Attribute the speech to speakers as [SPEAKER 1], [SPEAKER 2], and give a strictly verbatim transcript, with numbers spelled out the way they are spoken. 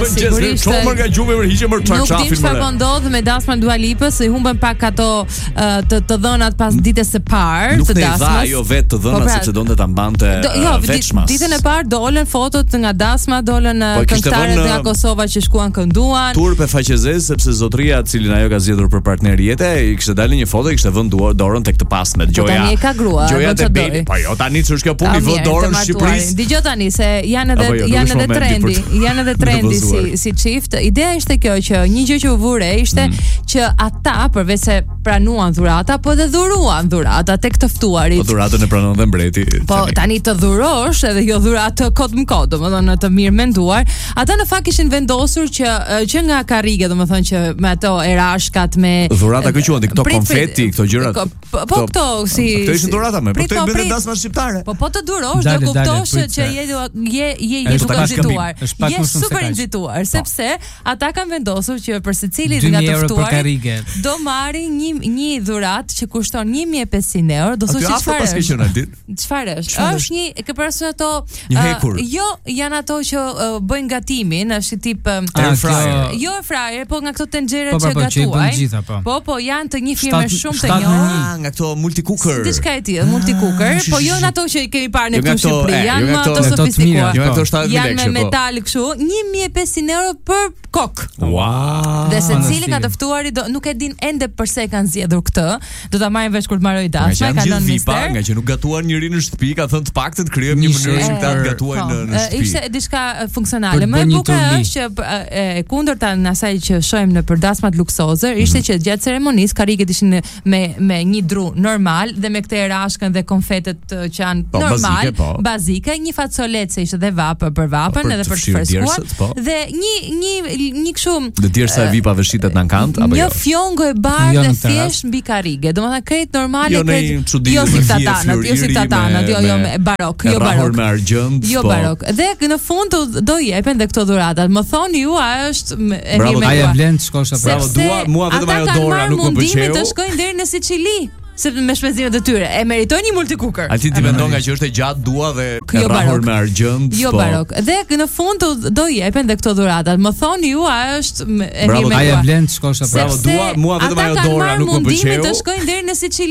[SPEAKER 1] sigurisht.
[SPEAKER 2] Çomër nga gjumë për hiqe për çarçafin.
[SPEAKER 1] Nuk di çfarë po ndodh me dasmën Dua Lipës, se i humbën pak ato të të dhënat pas ditës së parë
[SPEAKER 2] të
[SPEAKER 1] dasmës.
[SPEAKER 2] Nuk ne dha ajo vetë të dhënat sepse donte ta mbante veçmas.
[SPEAKER 1] Ditën e parë dolën fotot nga dasma, dolën këngëtarët nga Kosova që shkuan kënduan.
[SPEAKER 2] Turp e faqezes sepse zotria e cilin ajo ka zgjedhur për partner jete, i kishte dalë një foto, i kishte vënë dorën tek të pasmet.
[SPEAKER 1] Gjoja. Tani e ka grua.
[SPEAKER 2] Gjoja te Beli. Po jo, tani ç'është kjo punë, i vë dorën në Shqipëri.
[SPEAKER 1] Dgjoj tani se janë edhe janë edhe trendi, janë edhe trendi si si çift. Ideja ishte kjo që një gjë që u vure ishte që ata përveç se pranuan dhurata, po edhe dhuruan dhurata tek të ftuarit.
[SPEAKER 2] Po dhuratën e pranon dhe mbreti.
[SPEAKER 1] Po tani të dhurosh edhe jo dhuratë kod më kod, domethënë të mirë menduar. Ata në fakt kishin vendosur që që nga karrige, domethënë që me ato erashkat me
[SPEAKER 2] dhurata që quhen këto konfeti, këto gjërat.
[SPEAKER 1] Po këto si
[SPEAKER 2] këto ishin dhurata më, po këto bëhen dasma shqiptare.
[SPEAKER 1] Po po të dhurosh do kuptosh që je je je je duke nxituar. Je super nxituar sepse ata kanë vendosur që për secilin nga të ftuarit do marrin një një dhuratë që kushton një mijë e pesëqind euro, do thosh çfarë është? Çfarë është? Është një ke parasysh ato jo janë ato që bëjnë gatimin, është tip
[SPEAKER 2] air fryer.
[SPEAKER 1] Jo air fryer, po nga këto tenxhere që gatuajnë. Po po janë të njëjtë me shumë të njohur.
[SPEAKER 2] Nga këto multi cooker.
[SPEAKER 1] Diçka e tillë, multi cooker, po jo në ato që i kemi parë në Shqipëri, janë më ato sofistikuar.
[SPEAKER 2] Jo ato shtatëdhjetë lekë.
[SPEAKER 1] Janë me metal kështu, një mijë e pesëqind euro për kok.
[SPEAKER 2] Wow.
[SPEAKER 1] Dhe secili nga të ftuarit nuk e din ende pse kanë zgjedhur këtë. Do ta marrin vesh kur të marroj dasma,
[SPEAKER 2] kanë lënë mister. Nga që nuk gatuan njëri në shtëpi, ka thënë të paktën të krijojmë një mënyrë që ta gatuajnë në shtëpi.
[SPEAKER 1] Ishte diçka funksionale. Më e bukur është që e kundërta në asaj që shohim në përdasmat luksoze, ishte që gjatë ceremonisë karriget ishin me me një dru normal dhe me këtë erashkën dhe konfetet që janë normal, bazike, një facolet se ishte dhe vapë për vapën edhe për të freskuar dhe një një një kështu
[SPEAKER 2] dhe djersa e vipave shitet në ankant apo jo?
[SPEAKER 1] Një fjongo e bardhë dhe thjesht mbi karrige. Domethënë krejt normale, krejt jo si tatanat, jo si tatanat, jo jo barok, jo barok.
[SPEAKER 2] Me argjend,
[SPEAKER 1] jo barok. Dhe në fund do jepen dhe këto dhuratat. Më thoni ju, a është e
[SPEAKER 3] mirë me ai vlen të shkosh apo?
[SPEAKER 2] Bravo, dua, mua vetëm ajo dora nuk më pëlqeu.
[SPEAKER 1] Të shkojnë deri në Sicili. Sepse me shpenzimet e tyre e meritojnë një multi cooker.
[SPEAKER 2] Alti ti mendon nga që është e gjatë dua dhe e rrahur me argjend.
[SPEAKER 1] Jo barok. Dhe në fund do jepen dhe këto dhuratat. Më thoni ju, a është e mirë me
[SPEAKER 3] ai vlen të shkosh apo?
[SPEAKER 2] Bravo, dua, mua vetëm ajo dora nuk më pëlqeu.
[SPEAKER 1] Të shkojnë deri në Sicili.